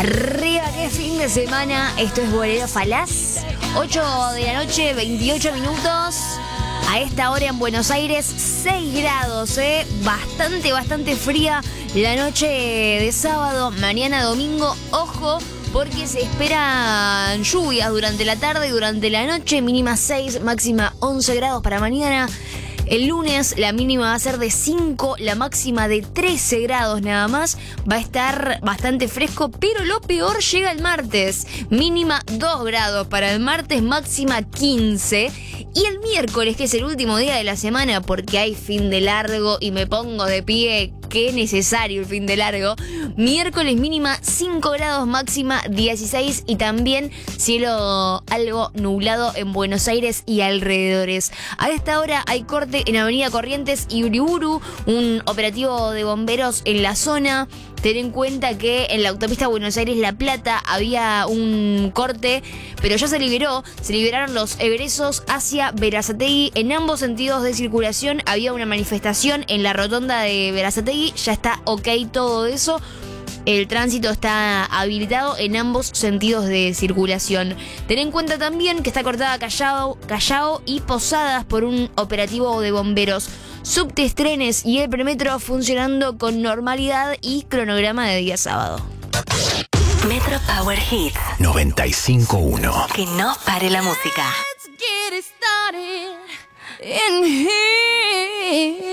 Arriba, qué fin de semana. Esto es Bolero Falaz. 8 de la noche, 28 minutos. A esta hora en Buenos Aires, 6 grados, bastante fría la noche de sábado. Mañana domingo, ojo, porque se esperan lluvias durante la tarde y durante la noche. Mínima 6, máxima 11 grados para mañana. El lunes la mínima va a ser de 5, la máxima de 13 grados nada más. Va a estar bastante fresco, pero lo peor llega el martes. Mínima 2 grados para el martes, máxima 15. Y el miércoles, que es el último día de la semana, porque hay fin de largo y me pongo de pie, qué necesario el fin de largo. Miércoles mínima 5 grados, máxima 16 y también cielo algo nublado en Buenos Aires y alrededores. A esta hora hay corte en Avenida Corrientes y Uriburu, un operativo de bomberos en la zona. Ten en cuenta que en la autopista Buenos Aires-La Plata había un corte, pero ya se liberaron los egresos hacia Berazategui. En ambos sentidos de circulación había una manifestación en la rotonda de Berazategui, ya está ok todo eso. El tránsito está habilitado en ambos sentidos de circulación. Ten en cuenta también que está cortada Callao y Posadas por un operativo de bomberos. Subtes, trenes y el premetro funcionando con normalidad y cronograma de día sábado. Metro Power Hits 95.1. Que no pare la música. Let's get it started in here.